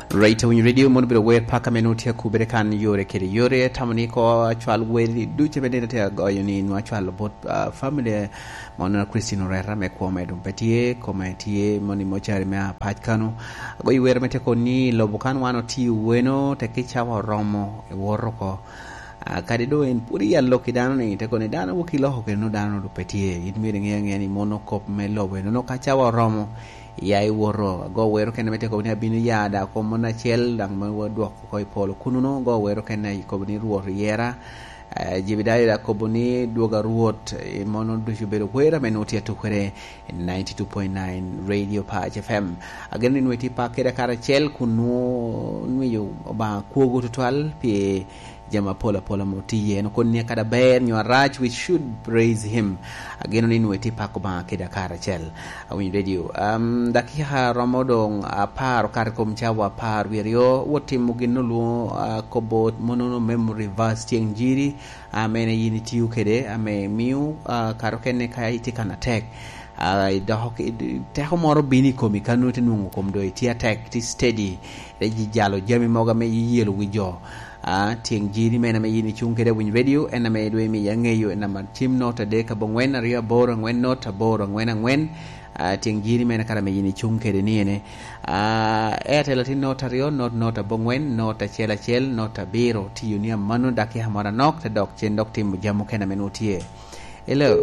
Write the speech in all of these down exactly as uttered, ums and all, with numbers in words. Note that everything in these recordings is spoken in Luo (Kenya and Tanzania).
Right when you radio mon biro wer paka menutia kubere kan yore kere yore tamani ko actual weri duche bedene te go yoni no actual bot uh, family mon Christine Rera me ko me dum petie ko me tie moni mochari me pachkano go wer mete ko ni lobukan wano ti weno te kichawa romo e woro ko uh, kadi do en puri yallo kidano ni te ko ne dano wukilo ho ke no dano do petie idmire ngenge ni mono kop me lobo no kachawa romo yai woro go wero ken mete ko ni abinu yada ko mona chel dang ma wodok ko polo kununo go wero ken ko ni ruo yera jibidai da ko boni doga ruot e mono du jubero wera menoti to kore ninety-two point nine radio Patch F M again ni weti pa kera kara chel kunu nuyo ba kuogo total pe jama pola pola motiye no konni kada ber nyo raj we should praise him again ni weti pa ko ba keda kara chel awin radio um daki ha ramodong apar kar kom chawa par wirio woti mugino lu ko bot mono memory verse tieng jiri amene yini tiu kede ame miu karo kenne kay tikana tek ai da hoki te ho moro bini komi kanu tinungu kom do ti attack ti steady reji jalo jami moga me yelo wijo a tieng jiri mena me yini chunke de win radio en me do mi yangeyo en ma tim nota de ka bongwen ria boro ngwen nota boro ngwen ngwen a tieng jiri mena kala me yini chunke de ni ne a airtel tin nota rio not nota bongwen nota chela chel nota biro ti unia manu daki hamara nok ta dok chen dok tim jamu kena menutie hello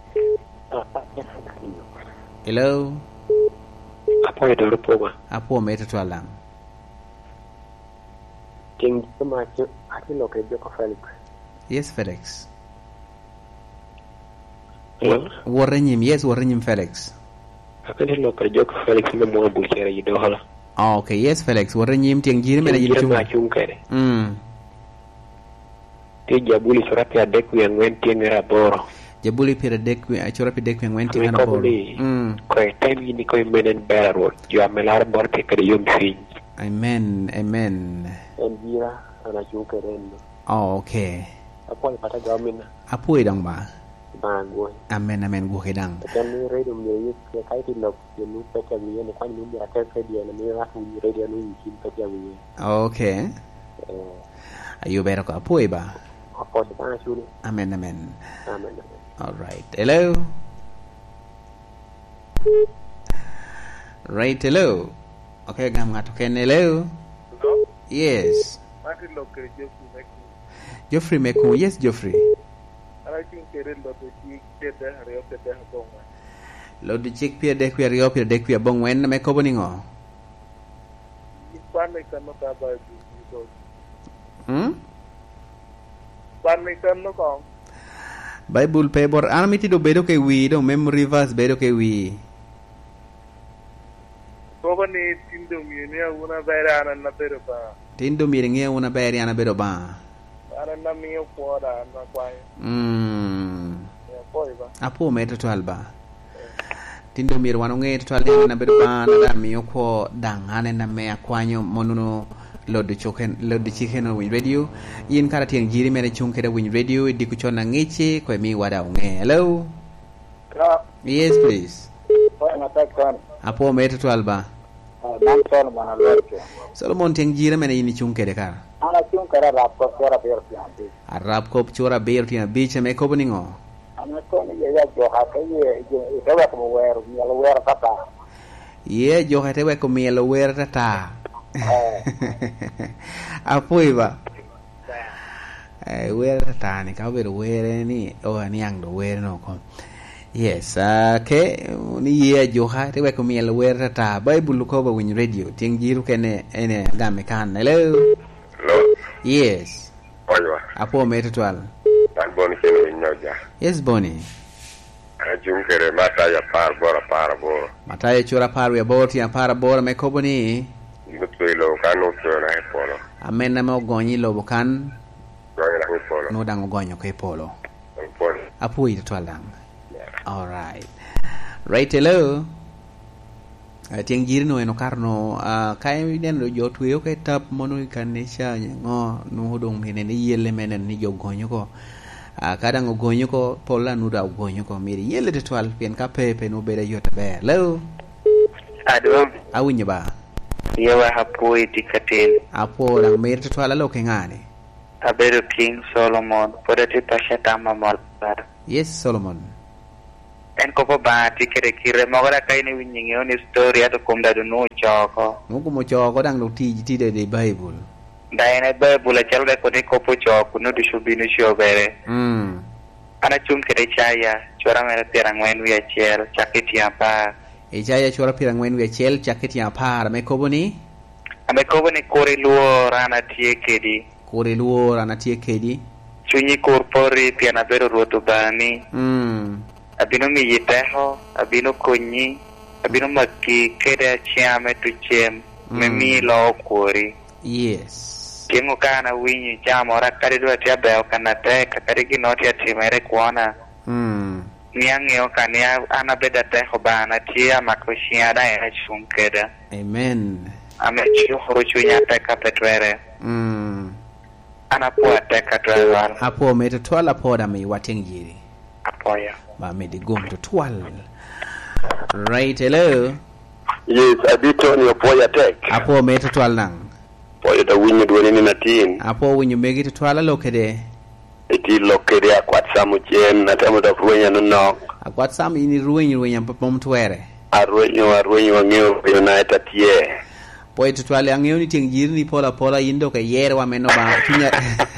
hello apo e do poa apo meta twalang King Tomato, I feel okay, Joko Felix. Yes, Felix. Hello? Warrenyim, yes, Warrenyim Felix. I feel okay, Joko Felix, no more bullshit, you know. Oh, okay, yes, Felix. Warrenyim, Tiang Jiri, and you chunker. Hmm. Take Jabuli Sorapia Dequi and went in a boro. Jabuli Peredequi, I chorapy Dequi and went in a boro. Hmm. Quite time in the coin and bear road. You are Melar Bortek, a young thing. Amen, amen. And Vira and a joker. Oh, okay. Upon Patagamina. Apo idang ba? Bangoy. Amen, amen, go hedang. Then we read on the youth, the of the new pet and the quite new attack and the mirror who read and we keep okay. Are you better? Apo iba? Upon the answer. Amen, amen. Amen. All right. Hello. Right, hello. Okay, gam ngato ken hello. Hello? Yes. Martin Locker, Geoffrey Meku. Geoffrey Meku, yes, Geoffrey. I think they read lot of the there, I hope that they have gone. Lord the chick peer deck we are up here deck we are bong when make opening or Span cannot have a because Hmm? Span can look on. Bible paper amity do bedo ke we do memory verse bedo ke we. Tobani Tindomia, una vera and a better bar. Tindomia, una berry and a bedo ba. And a meal for that, not quite. Hmm. Apo meta to alba. Tindomir wanonge to alba na bedo ba na mi ko dang ane na me akwanyo monuno Lord the chicken Lord the chicken on win radio. Yin kara tiang jiri mena chunke da win radio dikuchon na ngichi ko mi wada unge. Hello. Hello. Yes, please. Apo meta to alba. Dan Solomon alberke. Solomon tiang jira mena yini chunke de kar. Ana chunke ra rap ko chora ber pianti. Arab ko chora ber tina beach me ko boningo. Ana ko ni ya jo ha ke ye je rewa ko wer mi lo wer tata. Ye jo ha te we ko mi lo wer tata. Apo iba. Eh wer tata ni ka ber wer ni o ni ang do wer no ko. Yes, okay. Ni ye joha te we ko mi el wer ta Bible ko ba win radio ting jiru kene ene game kan. Hello. Hello. Yes. Oyo. Apo metwal. Tan boni kene nyoja. Yes boni. Ajun kere mata ya par bora para bora. Mata ya chura par ya bora ya para bora me ko boni. Ngutwelo kanu tona he polo. Amen na mo gonyi lobo kan. Gonyi na he polo. No dango gonyo ke polo. Polo. Apo itwal dang. All right. Right, hello. Uh, tiang jiri no eno karno uh, kaya den do jotu yo kay tap mono kanisha ngo no dong mene ni yele menen ni jogonyo ko uh, kada ngo gonyo ko pola nu da gonyo ko miri yele de twal pen ka pepe no bere yota be hello Adom awinye ba Yewa hapui tikatin. Apo lang may to twala lo kengani. Abedo King Solomon. Podati pashatama malpar. Yes, Solomon. En ko ba tikere kire magara kay ni winyingi on story ato kumda do no choko. Muko mo choko dang lo ti ti de Bible. Dai na Bible chalga ko ni ko po choko no di shubinu shobere. Mm. Ana chum kere chaya chora mera terang wen wi achiel chakiti apa. E chaya chora pirang wen wi achiel chakiti apa me kobo ni? Ame kobo ni kore luo rana tie kedi. Kore luo rana tie kedi. Chunyi korpori piana bero roto bani. Mm. Abino mi yiteho, abino kunyi, abino maki kede chiame tu chem, me mi lo kori. Yes. Kingu kana winyi chamo ora kari dua tia beo kana te, kakari ki noti ya timere kuona. Mm. Niangyo kania ana beda teho bana tia makoshia da ya chunkeda. Amen. Ame chiyo huruchunya teka petwere. Mm. Ana pua teka twelwal. Apo me to twala poda me wateng jiri. Apoya. Ba me de gom to twal. Right, hello. Yes, abito ni opoya tek. Apo me to twal nang. Poyo da winyo duweni ni natin. Apo winyo megi to twala lo kede. Iti lokede akwat samu chen na temo da ruenya no nok. Akwat samu ini ruenya ruenya pom twere. Arwenyo arwenyo wangyo yona etatie. Poyo to twala angyo ni ting jiri ni pola pola indo ke yere wa meno ba chunya.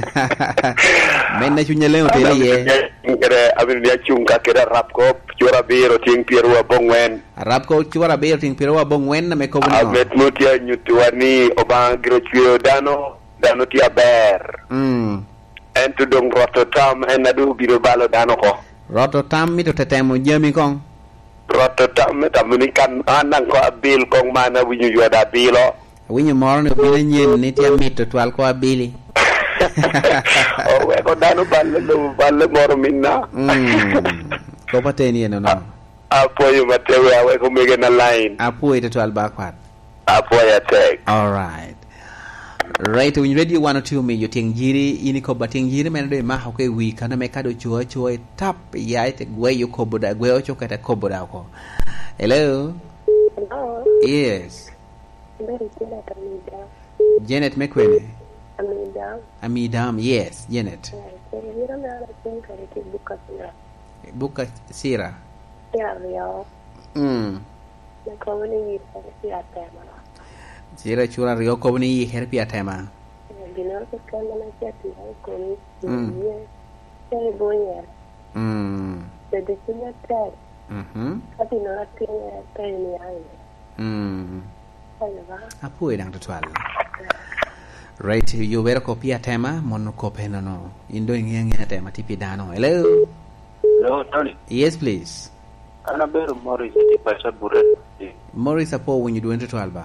Menna chunya leo tele ye. Ngere abin dia chunga kera rapko chura biro ting pierwa bongwen. Rapko chura biro ting pierwa bongwen na me ko buni. Amet mutia nyutuani obang giro chio dano dano tia ber. Mm. Entu dong rototam enadu biro balo dano ko. Rototam mi to tetemo jemi kong. Rototam tamunikan anang ko abil kong mana winyu yoda bilo. Winyu moro ni bina nyen ni tia mi to twal ko abili. Oh, we ko dano balle do balle moro minna. Mm. Ko pateni no no. Apo yu matewe awe ko mege na line. Apo ite twal bakwat. Apo ya tek. All right. Right, when you ready one or two me you ting jiri ini ko bating jiri men do ma ha ko wi kana me kado chuo chuo tap ya ite gwe yu ko boda gwe ocho kata ko boda ko. Hello. Hello. Yes. Very good at Amida. Janet Mekwene. Amida. Amidam, yes, Janet. Mira me ala tinka de buka sira. Buka sira. Ya rio. Mm. Na ko ni ni ya tema. Sira chura rio ko ni herpi atema. Bino ko kama na chati ko ni. Mm. Ye boya. Mm. De de kuna ta. Mhm. Ati na tiene ta ni ai. Mm. Ai ba. Apo idang to twal. Right, you better copy a tema, mono copy no no. Indo ingi a tema tipi dano. Hello. Hello, Tony. Yes, please. Ana beru Morris di pasha buret. Morris apo when you do into twelve.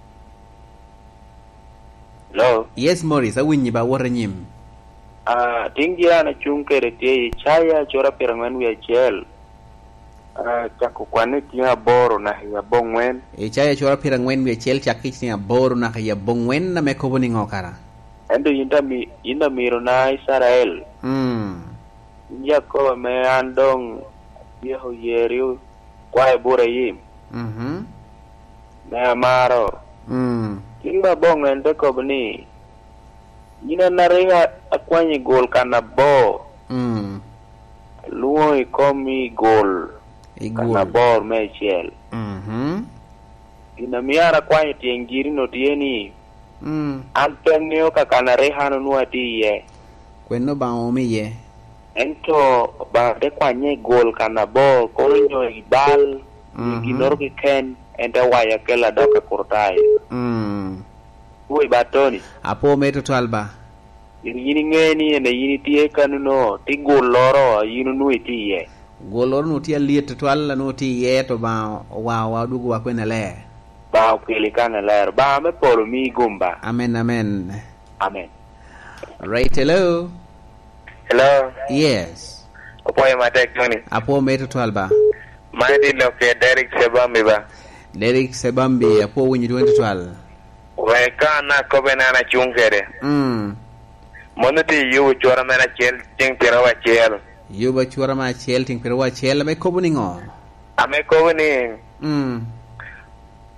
Hello. Yes, Morris, a win you ba warren him. Ah, tingia na chunke rete chaya chora pirangan wi achel. Ah, chako kwane tia boro na ya bongwen. E chaya chora pirangwen wi chel chakich ni boro na ya bongwen na me ko boni ngokara. Endo inda mi inda miro na Israel. Mm. Ya ko me andong yeho yeriu kwa bore yim. Mhm. Na amaro. Mm. Kinga bongwen de ko bni. Ina naringa akwanye gol kana bo. Mm. Luo ikomi gol. Kana bor me chel. Mhm. Ina miara kwanye tiengiri no tieni. Mm. Antonio ka kana rehano nuati ye. Kweno ba omi ye. Ento ba de kwanye gol kana bo kolonyo ibal. Mhm. Ginor ki ken enta waya kela doka kurtai. Mm. Uwe batoni. Apo me to twelve. Yini ngeni ene yini tie kanu no ti gol loro yinu nuiti ye. Golor no tia liet twal no ti ye to ba wa wa dugu wa kwena le. Ba ukili kana ler ba me polo mi gumba. Amen, amen. Amen. Right, hello. Hello. Yes. Opo ya matek Tony. Apo me to twelve. Mighty look at Derek Sebambi ba. Derek Sebambi apo when you do into twelve. We kana ko benana chungere. Mm. Monuti yu chora mena chel ting pirawa chel. Yuba chura ma chel ting pirawa chel me ko boni ngo. Ame ko ni. Mm.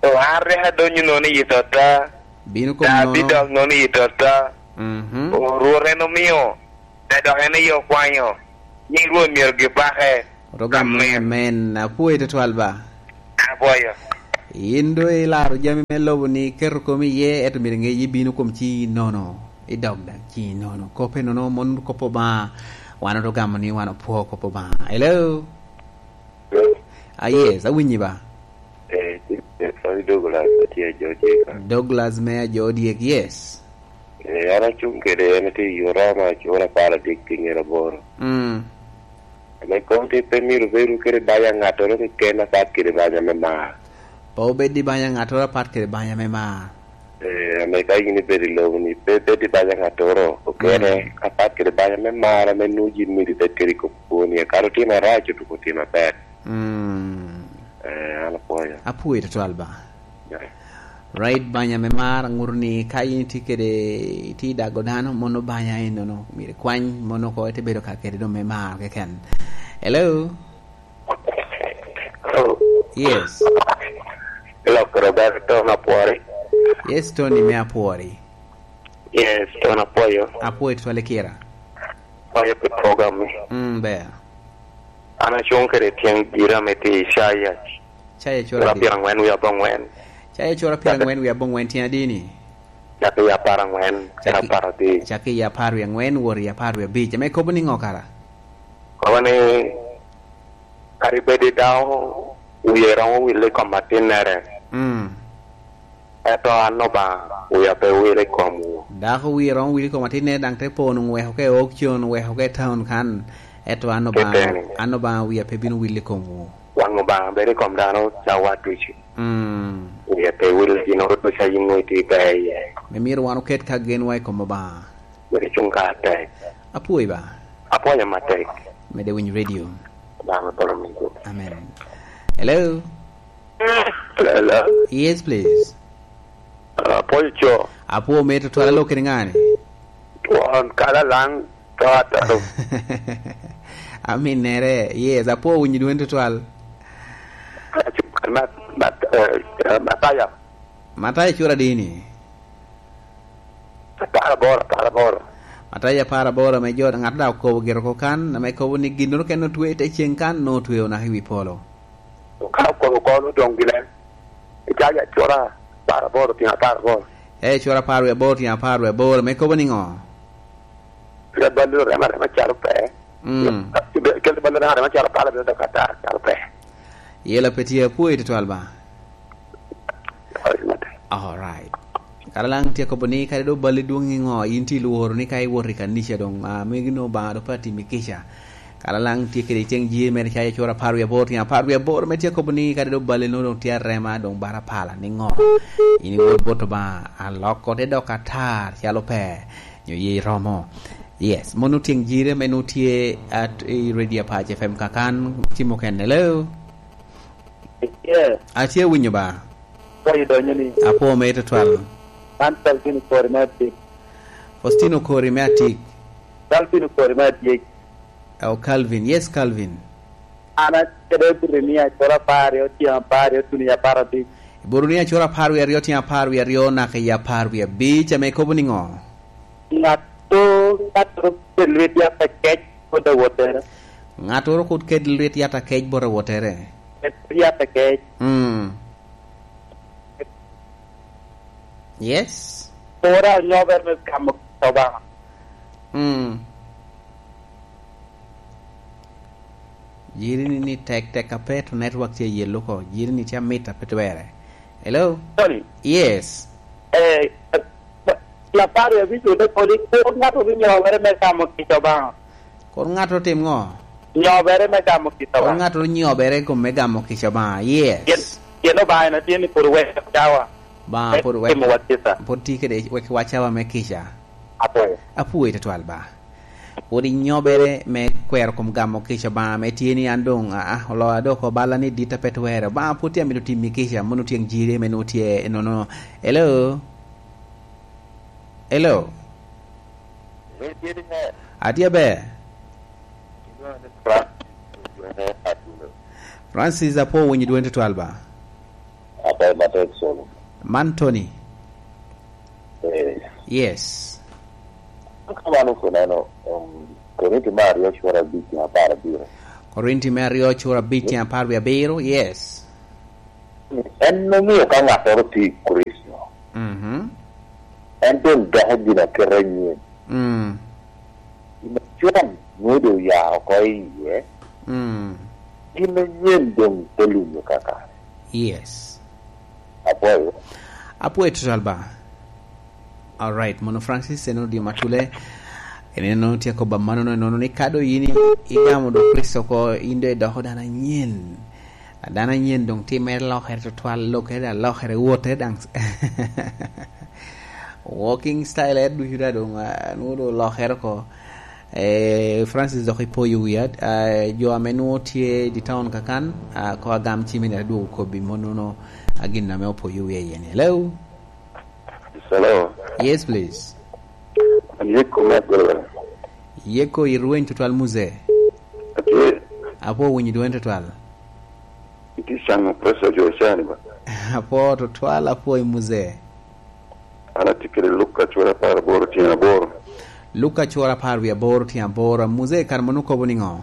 to arre ha do nyuno ni itota bino ko da no bidog no ni itota mhm o ruore no mio da do ene yo kwanyo ni ruo mier gi bahe rogam men na puite to alba aboyo indo e laro jami melobo ni ker ko mi ye et mi nge yibino kom ci nono e dogda ci nono ko pe nono mon ko po ba wana rogam ni wana po ko po ba hello ah yes awinyi ba eh sorry Douglas tia Jody Douglas me Jody yes eh ara chunke de ene ti yorama chora para dikking era bor mm me konti pe miru veru kere baya ngatoro ke kena sat kere baya me ma po be di baya ngatoro pat kere baya me ma eh me kai ni peri logo ni pe pe di baya ngatoro o kere apat kere baya me ma me nuji mi di kere ko poni karo ti ma rajo tu ko ti ma pe mm eh ala poya apu ita to alba right banya me mar ngurni kayi ti kede ti dagodano mono banya ino no mi kwany mono ko te bedo ka kede do me mar ke ken hello oh yes hello Roberto Napoli yes Tony me apuori yes to Napoli apu ita to lekira oya pe program mm be ana chonkere tiang gira meti shaya chaya chora di pirang wen ya bang wen chaya chora pirang wen wi abong wen ti adini chake ya parang wen ya para di chake ya paru yang wen wor ya paru ya bi me ko buni ngokara kawane karibedi dao uyerang wile komatin nere mm eto anoba uya pe wile komu da ko wi ron wi ko matine dang te ponu we ho ke ok chon we ho ke town kan eto anoba anoba wi pe binu wi ko mu wango ba bere kom dano chawa tuchi mm uya pe wile dino to shayin no ti pe me mir wanu ket ka gen way ko ba bere chunga te apu ba apo ya mate me de win radio ba ma tolo mi amen hello hello yes please apo cho apu me to ala lo ngani tuan kala lang ta ta amin nere yes apu win du ento twal mat mat mataya mataya chura dini para bora para bora mataya para bora me jod ngat daw ko gero ko kan me ko ni ginur ken no tuwe te chen kan no tuwe na hiwi polo ka ko ko no dong gile ijaya chora para bora ti para bora e chora paru e bora ti paru e bora me ko bani ngo le balu re ma ma charo pe mm ke le balu re ma charo para be da kata charo pe yela petia puite to alba all right kalalang tia ko boni kare do bali dungi ngo yinti luor ni kai wori kan ni dong a megino ba do pati mikisha kalalang tia kede teng ji mer chaya chora paru ya bor ya paru ya bor me tia ko boni kare do bali no dong tia rema dong bara pala ni ngo ini wor boto ba a lokko de do katar chalo pe nyo ye romo yes monu teng jire menu tie at radio page fm kakan timo ken hello yeah atia winyo ba ko do nyani apo me to twal Antal pinu Corimatic. Faustino Corimatic. Calvin Corimatic. Oh, Calvin. Yes, Calvin. Ana cerebrinia chora pare otia pare tunia parati. Burunia chora paru ya riotia paru ya riona ke ya paru ya bi chame ko buningo. Ngato ngato delwet ya paket boda water. Ngato ro kut ke delwet ya ta kej bora water. Ya paket. Mm. Yes. Ora nyober me kam toba. Hmm. Jiri ni tek tek apet network che yellow ko. Jiri ni cha meta petwere. Hello. Sorry. Yes. Eh la pare vi de poli ko ngato vi nyober me kam ki toba. Ko ngato tim ngo. Nyober me kam ki toba. Ko ngato nyobere ko me gamo ki toba. Yes. Yeno ba na tieni por we dawa. Ba por we por ti ke de we wachawa me kisha apo apu ite twal ba odi nyobere me kwer kom gamo kisha ba me tieni andong a lo ado ko bala ni dita petwere ba puti amido timmi kisha monu tieng jire me no tie no no hello hello adia be Francis apo when you do into twelve ba Apa mate solo. Mantoni. Eh. Yes. Kama nuko nano um Corinti Mario chora biti na para biro. Corinti Mario chora biti na para biro. Yes. En no mio ka ngato ti Cristo. Mhm. En don da dina kerenye. Mm. Chuan mudo ya ko ye. Mm. Ime nyendong telu kaka. Yes. Apoyo. Apoyo tutalba. All right, Mono Francis seno di matule eneno tia ko bamano no no ni kado yini igamo do Kristo ko inde do dana nyen. Dana nyen dong ti mer lo her to twal lo ke da lo her wote dang. Walking style ed du hira dong no do lo her ko eh Francis do ko poyu yad jo amenu tie di town kakan ko agam chimine du ko bi mono no aginna me poyu ye yen. Hello. Hello. Yes, please. Yeko magolo. Yeko iruen total muze. Ati Apo wenyi duen total. iti sanga presa jo shani ba. Apo total apo muze. Ana tikere Luka chora para boro tina boro. Luka chora para via boro tina boro muze karmanu ko boningo.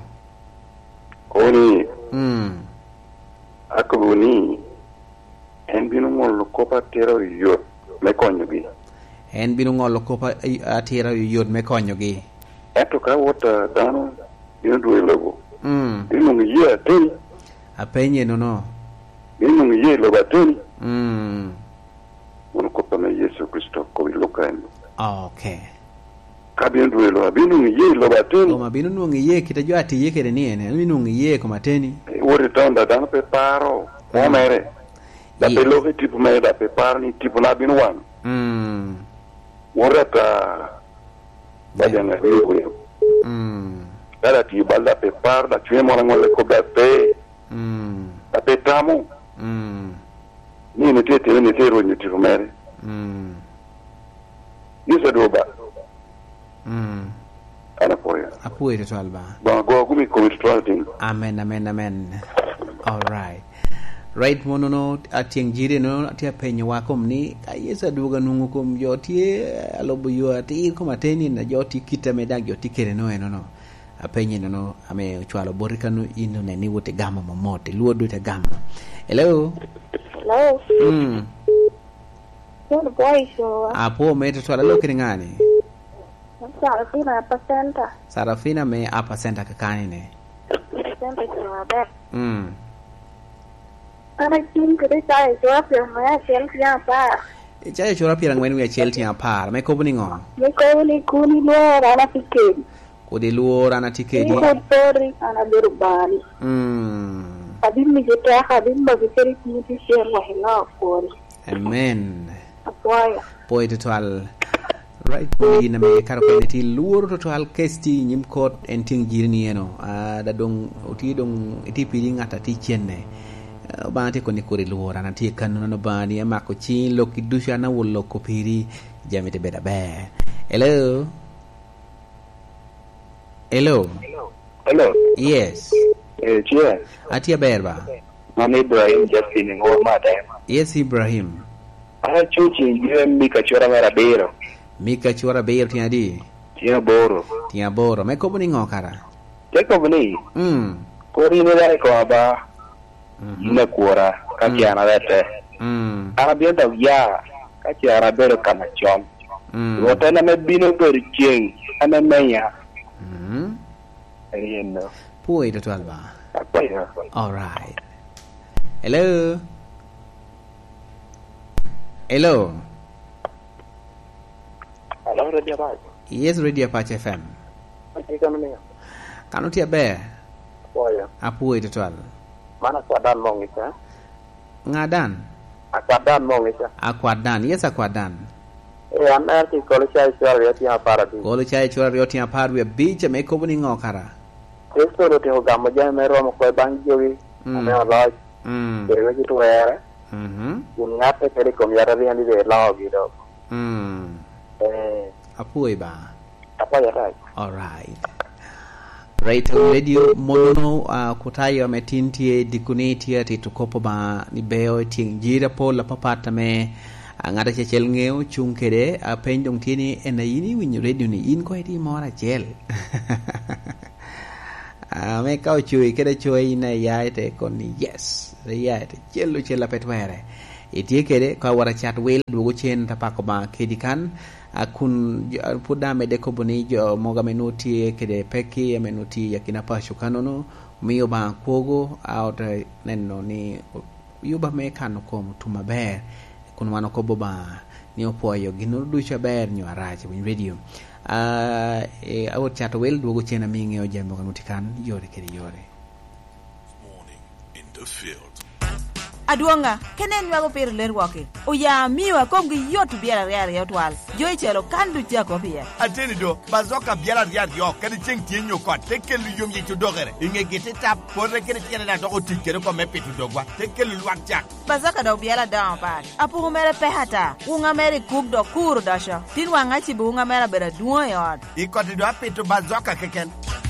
Oni. Mm. Ako boni. En binu ngol ko pa tero yo me konyo bi. En binu ngol ko pa atira yo me konyo gi. Eto ka wota dano binu do logo. Mm. Binu ngi ye ten. Apenye no no. Binu ngi ye lo ba ten. Mm. Mono ko pa me Yesu Kristo ko Luka en. Okay. Ka binu do lo binu ngi ye lo ba ten. O ma binu ngi ye kita jo ati ye kere ni ene. Binu ngi ye ko mateni. Wori tonda dano pe paro. O mere. Da pe lo che tipo me da pe parni tipo na binu wan. Mm. Worata Bajana hiyo. Mm. Dala ti balda pe par da tuemo na ngole ko da pe. Mm. Da pe tamo. Mm. Ni ne tete ne tero ni ti fumere. Mm. Ni se do ba. Mm. Ana poya. Apoyo total ba. Ba go gumi ko mit twalting. Amen, amen, amen. All right. Right mono no atieng jire no atia penyo wakom ni ayesa duga nungu kom joti alobo yo ati ko mateni na joti kita medag joti kere no eno no apenye no no ame chwalo borika no ino ne ni wote gama mamote luodo te gama. Hello. Hello. Mm. Good boy show. Apo me to twala lo kiri ngani. Sarafina apa center. Sarafina me apa center kakani ne. Center chwa. Mm. Ana kin kede sai chwa pya ma chel kya pa. Chaya chora pirang wen we chelti apar me ko buni ngo. Me ko ni kuni lo ana tiket. Ko de luora na tikedi. Ko tori ana berbani. Mm. Abin mi jeta abin ba biseri ni ti share wa hela ko. Amen. Apoya. Poy total. Right boy na me kar ko ti luor total kesti nyim kot en ting jirni eno. Ah da dong uti dong iti pili ngata ti chenne. Bante ko ni kori luora na ti kan no bani ma ko chin lo ki dusha na wollo ko piri jamite beda be. Hello. Hello. Hello. Yes. Eh chia. Atia berba. Mami Ibrahim Justin ngor mata. Yes Ibrahim. Ana chuchi ngiwe mika chora mara bero. Mika chora bero tiadi. Tia boro. Tia boro me ko buni ngokara. Teko buni. Mm. Kori ni dai ko aba. Ne kuora ka kiana dete. Mm. Ana bienta ya ka kiara bero kana chom. Mm. Wotana me bino ber king ana meya. Mm. Ayeno. Poy total ba. Apoya. All right. Hello. Hello. Hello, Radio Patch. Yes, Radio Patch F M. Ati kanu ni. Kanu tia be. Poya. Apoy total. Mana kwadan mong isa? Ngadan. Akwadan mong isa. Akwadan. Yes, akwadan. Eh, ana ti kolo chai chwa yati ha para di. Kolo chai chwa yati ha para we beach me ko buni ngokara. Esto lo tengo gamo ya me romo ko banjogi. Me ala. Mm. Pero que tu era. Mhm. Un ngate kere kom yara ri andi de lao gitu. Mm. Eh, Apoy ba. apa ya right? All right. Radio Radio mono uh, kutayo metintie dikunetia titukopo ba ni beo ting jira po la papata me ngada chechel ngeo chungkede a pendong tini ena yini winyo radio ni in ko edi mora chel a me kau chui kede chui na yaite koni yes yaite chelu chela petwere itie kede ka wara chat wel dugo chen tapako ba kedikan akun puda me deko boni jo moga menuti kede peki menuti yakina pashu kanono miyo ba kogo out nenno ni yuba me kanu ko mutuma ber kun wano ko boba ni opoyo gino ducha ber nyo araje win radio uh e awot chat wel dugo chena mi ngeo jambo kanuti kan yore kede yore morning in the field aduanga kenen wago per ler wake o ya miwa kom gi yotu biara riare yotwal joy chelo kandu tia ko bia ateni do bazoka biara riare yo kedi cheng tienyo ko tekelu yom yi to dogere inge gete tap ko re kedi tiene na dogo tikere ko me petu dogwa tekelu lwak jak bazoka do biara down pat apu mere pehata unga mere kuk do kur dasha tin wanga chi bu unga mere bera duo yod ikoti do apetu bazoka keken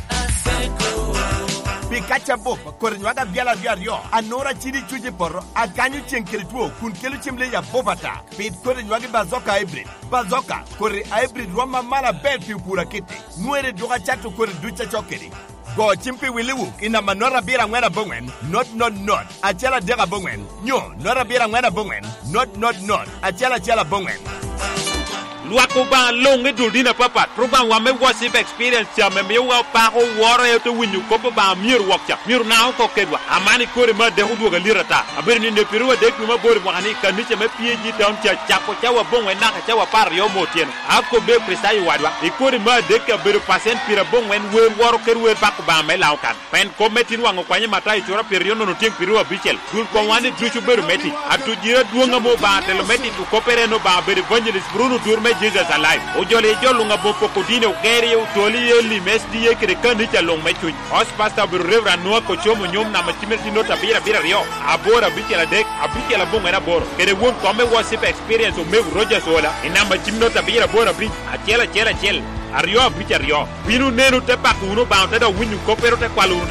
Pikacha bob kornywaga biala biario anora chidi chuje porro akanyu chenkere tuo kun kelu chimle ya bobata pit kornywaga bazoka hybrid bazoka kore hybrid roma mala bel pura kete nuere doga chato kore ducha chokeri go chimpi wiliwu ina manora bira ngwena bongwen not not not achela dega bongwen nyo nora bira ngwena bongwen not not not achela chela bongwen Luako ba long e dulina papa program wa me worship experience cha me me wa pa ko woro e to winyu ko ba mir wakcha mir na ko kedwa amani kore ma de hudu ga lirata abir ni ne piru de kuma bor mo ani kan ni che me pieji down cha cha ko cha wa bon we na cha wa par yo motien akko be presai wadwa e kore ma de ka ber pasen pira bon wen we woro ker we pa ko ba me law kan pen ko metin wa ngo kwanye mata i chora per yo no tin piru wa bichel dul ko wani duchu ber meti atu jira duonga mo ba de lo meti to kopere no ba ber evangelist Bruno Durme Jesus alive ojole jolunga boko kodine ugeri utoli yeli mesdi yekre kandi chalong mechu os pastor bir reverend no ko chomo nyom na machimeti nota bira bira rio abora bichela dek abichela bonga na bor kere won come worship experience o me Rogers ola ina machimnota bira bora bi achela chela chel ario bicha rio binu nenu te pakuno ba te do winu ko pero te kwalu